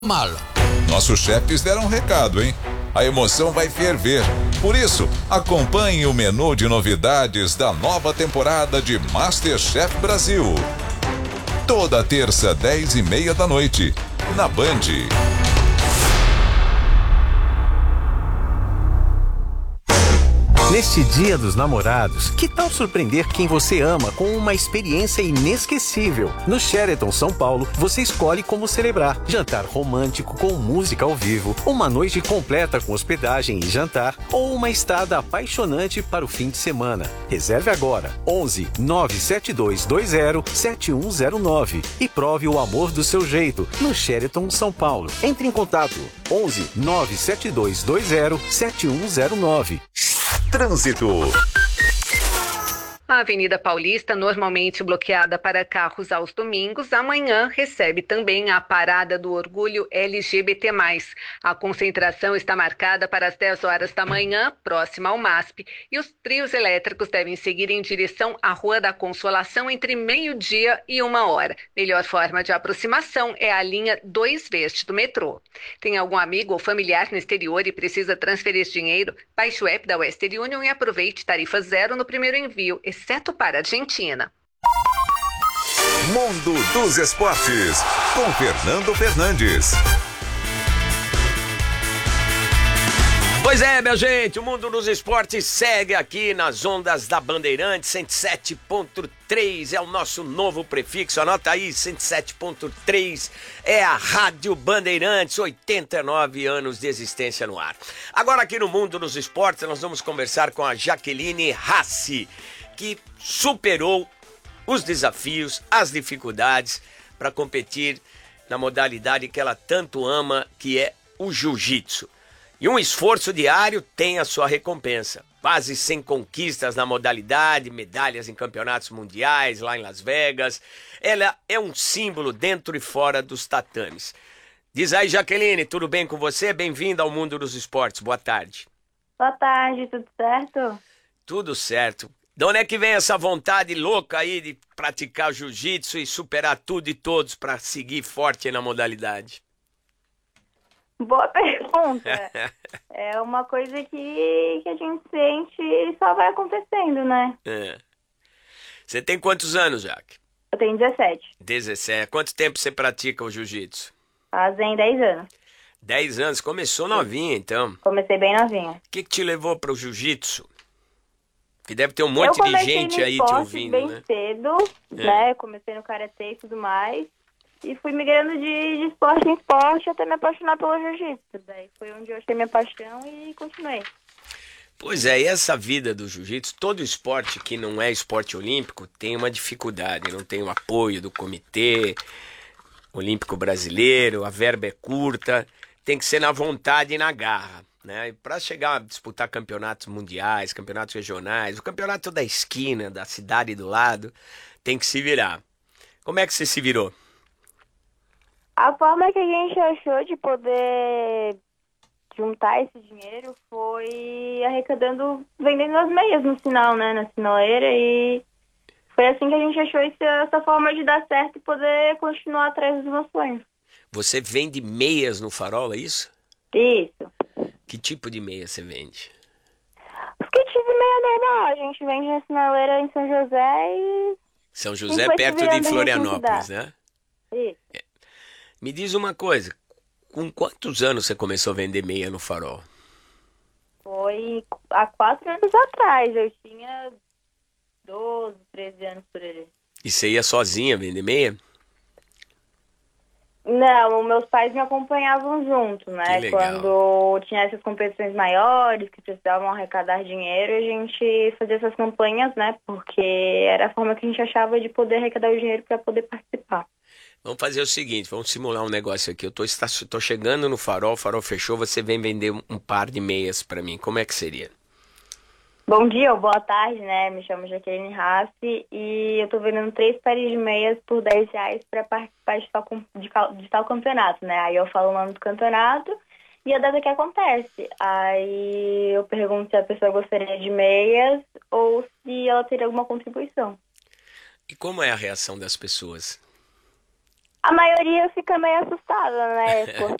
Mala. Nossos chefes deram um recado, hein? A emoção vai ferver. Por isso, acompanhe o menu de novidades da nova temporada de MasterChef Brasil. Toda terça, 10h30 da noite, na Band. Neste Dia dos Namorados, que tal surpreender quem você ama com uma experiência inesquecível? No Sheraton São Paulo, você escolhe como celebrar. Jantar romântico com música ao vivo, uma noite completa com hospedagem e jantar, ou uma estada apaixonante para o fim de semana. Reserve agora, 11 97220 7109 e prove o amor do seu jeito no Sheraton São Paulo. Entre em contato, 11 97220 7109. Trânsito. A Avenida Paulista, normalmente bloqueada para carros aos domingos, amanhã recebe também a Parada do Orgulho LGBT+. A concentração está marcada para as 10 horas da manhã, próxima ao MASP, e os trios elétricos devem seguir em direção à Rua da Consolação entre meio-dia e 1h. Melhor forma de aproximação é a linha 2 Veste do metrô. Tem algum amigo ou familiar no exterior e precisa transferir dinheiro? Baixe o app da Western Union e aproveite tarifa zero no primeiro envio, exceto para a Argentina. Mundo dos Esportes, com Fernando Fernandes. Pois é, minha gente, o Mundo dos Esportes segue aqui nas ondas da Bandeirantes, 107.3 é o nosso novo prefixo, anota aí, 107.3 é a Rádio Bandeirantes, 89 anos de existência no ar. Agora aqui no Mundo dos Esportes nós vamos conversar com a Jaqueline Rassi, que superou os desafios, as dificuldades para competir na modalidade que ela tanto ama, que é o jiu-jitsu. E um esforço diário tem a sua recompensa. Quase 100 conquistas na modalidade, medalhas em campeonatos mundiais lá em Las Vegas. Ela é um símbolo dentro e fora dos tatames. Diz aí, Jaqueline, tudo bem com você? Bem-vinda ao Mundo dos Esportes. Boa tarde. Boa tarde, tudo certo? Tudo certo. De onde é que vem essa vontade louca aí de praticar jiu-jitsu e superar tudo e todos para seguir forte na modalidade? Boa pergunta. É uma coisa que a gente sente e só vai acontecendo, né? É. Você tem quantos anos, Jaque? Eu tenho 17. 17. Quanto tempo você pratica o jiu-jitsu? Fazem 10 anos. 10 anos. Começou novinha, então. Comecei bem novinha. O que te levou para o jiu-jitsu? Que deve ter um monte de gente aí te ouvindo, bem né? cedo, né? Comecei no karatê e tudo mais. E fui migrando de esporte em esporte até me apaixonar pelo jiu-jitsu. Daí foi onde eu achei minha paixão e continuei. Pois é, e essa vida do jiu-jitsu, todo esporte que não é esporte olímpico tem uma dificuldade, não tem o apoio do Comitê Olímpico Brasileiro, a verba é curta, tem que ser na vontade e na garra, né? E para chegar a disputar campeonatos mundiais, campeonatos regionais, o campeonato da esquina, da cidade do lado, tem que se virar. Como é que você se virou? A forma que a gente achou de poder juntar esse dinheiro foi arrecadando, vendendo as meias no sinal, né, na sinaleira, e foi assim que a gente achou essa forma de dar certo e poder continuar atrás dos meus sonhos. Você vende meias no Farol, é isso? Isso. Que tipo de meia você vende? Os kits de meia normal, a gente vende na sinaleira em São José e... São José, perto de Florianópolis, né? Isso. Me diz uma coisa, com quantos anos você começou a vender meia no Farol? Foi há 4 anos atrás, eu tinha 12, 13 anos por aí. E você ia sozinha vender meia? Não, meus pais me acompanhavam junto, né? Que legal. Quando tinha essas competições maiores, que precisavam arrecadar dinheiro, a gente fazia essas campanhas, né? Porque era a forma que a gente achava de poder arrecadar o dinheiro para poder participar. Vamos fazer o seguinte, vamos simular um negócio aqui. Eu tô chegando no Farol, o Farol fechou, você vem vender um par de meias para mim. Como é que seria? Bom dia ou boa tarde, né? Me chamo Jaqueline Rassi e eu tô vendendo 3 pares de meias por R$10 para participar de tal campeonato, né? Aí eu falo o nome do campeonato e a data que acontece. Aí eu pergunto se a pessoa gostaria de meias ou se ela teria alguma contribuição. E como é a reação das pessoas? A maioria fica meio assustada, né?